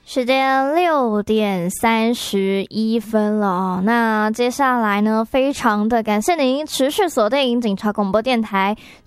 时间6:31了哦。那接下来呢，非常的感谢您持续锁定警察广播电台